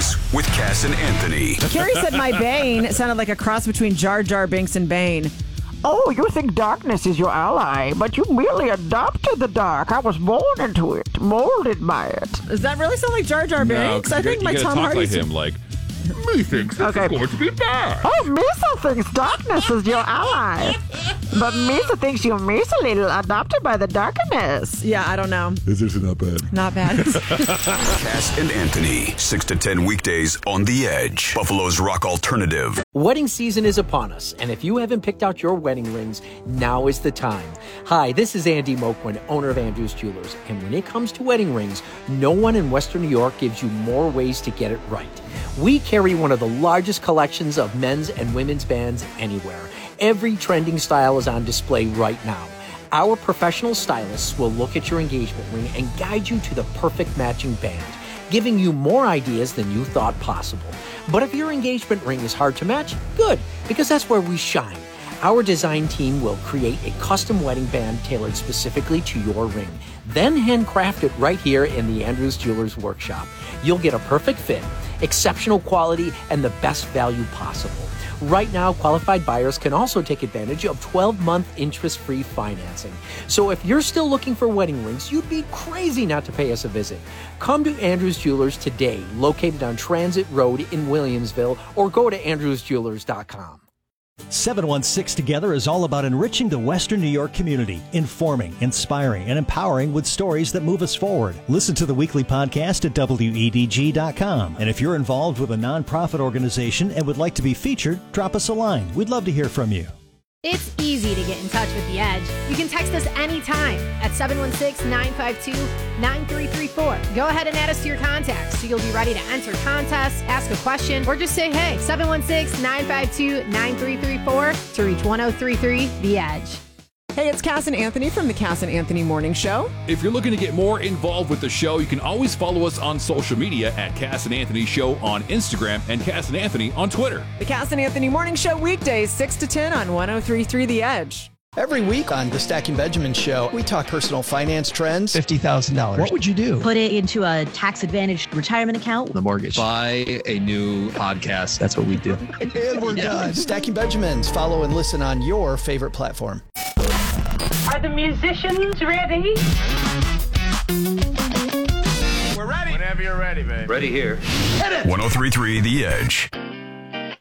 weekdays with Cass and Anthony. Carrie said my Bane sounded like a cross between Jar Jar Binks and Bane. Oh, you think darkness is your ally, but you merely adopted the dark. I was born into it, molded by it. Does that really sound like Jar Jar Binks? No, I think my Tom Hardy. Hardy. Like him, like, me thinks it's going to be bad. Oh, Misa thinks darkness is your ally. But Misa thinks you're Misa little adopted by the darkness. Yeah, I don't know. This is not bad. Not bad. Cass and Anthony, 6 to 10 weekdays on The Edge. Buffalo's Rock Alternative. Wedding season is upon us, and if you haven't picked out your wedding rings, now is the time. Hi, this is Andy Moquin, owner of Andrews Jewelers, and when it comes to wedding rings, no one in Western New York gives you more ways to get it right. We carry one of the largest collections of men's and women's bands anywhere. Every trending style is on display right now. Our professional stylists will look at your engagement ring and guide you to the perfect matching band, giving you more ideas than you thought possible. But if your engagement ring is hard to match, good, because that's where we shine. Our design team will create a custom wedding band tailored specifically to your ring, then handcraft it right here in the Andrews Jewelers workshop. You'll get a perfect fit, exceptional quality, and the best value possible. Right now, qualified buyers can also take advantage of 12-month interest-free financing. So if you're still looking for wedding rings, you'd be crazy not to pay us a visit. Come to Andrews Jewelers today, located on Transit Road in Williamsville, or go to andrewsjewelers.com. 716 Together is all about enriching the Western New York community, informing, inspiring, and empowering with stories that move us forward. Listen to the weekly podcast at WEDG.com. And if you're involved with a nonprofit organization and would like to be featured, drop us a line. We'd love to hear from you. It's easy to get in touch with The Edge. You can text us anytime at 716-952-9334. Go ahead and add us to your contacts so you'll be ready to enter contests, ask a question, or just say hey. 716-952-9334 to reach 1033 The Edge. Hey, it's Cass and Anthony from the Cass and Anthony Morning Show. If you're looking to get more involved with the show, you can always follow us on social media at Cass and Anthony Show on Instagram and Cass and Anthony on Twitter. The Cass and Anthony Morning Show weekdays 6 to 10 on 1033 The Edge. Every week on the Stacking Benjamin Show, we talk personal finance trends. $50,000. What would you do? Put it into a tax-advantaged retirement account. The mortgage. Buy a new podcast. That's what we do. And we're done. Stacking Benjamins. Follow and listen on your favorite platform. Are the musicians ready? We're ready. Whenever you're ready, babe. Ready here. Hit it. 1033 The Edge.